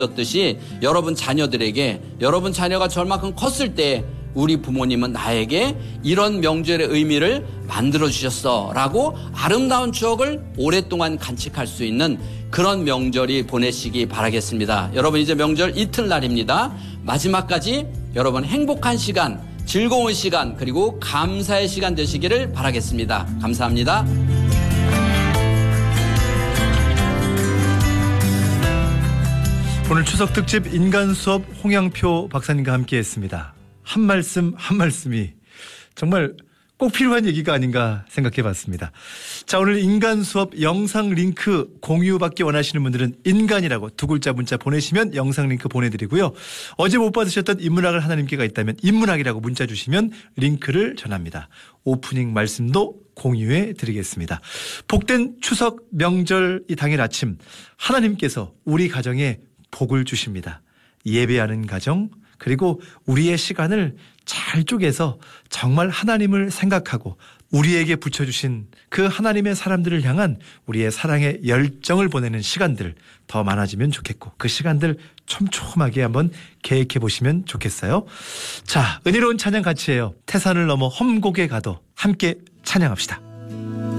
듯이 여러분 자녀들에게 여러분 자녀가 저만큼 컸을 때 우리 부모님은 나에게 이런 명절의 의미를 만들어주셨어 라고 아름다운 추억을 오랫동안 간직할 수 있는 그런 명절이 보내시기 바라겠습니다. 여러분 이제 명절 이튿날입니다. 마지막까지 여러분 행복한 시간, 즐거운 시간, 그리고 감사의 시간 되시기를 바라겠습니다. 감사합니다. 오늘 추석 특집 인간수업 홍양표 박사님과 함께했습니다. 한 말씀 한 말씀이 정말 꼭 필요한 얘기가 아닌가 생각해봤습니다. 자, 오늘 인간수업 영상 링크 공유받기 원하시는 분들은 인간이라고 두 글자 문자 보내시면 영상 링크 보내드리고요. 어제 못 받으셨던 인문학을 하나님께가 있다면 인문학이라고 문자 주시면 링크를 전합니다. 오프닝 말씀도 공유해 드리겠습니다. 복된 추석 명절 이 당일 아침 하나님께서 우리 가정에 복을 주십니다. 예배하는 가정, 그리고 우리의 시간을 잘 쪼개서 정말 하나님을 생각하고 우리에게 붙여주신 그 하나님의 사람들을 향한 우리의 사랑의 열정을 보내는 시간들 더 많아지면 좋겠고, 그 시간들 촘촘하게 한번 계획해 보시면 좋겠어요. 자, 은혜로운 찬양 같이 해요. 태산을 넘어 험곡에 가도 함께 찬양합시다.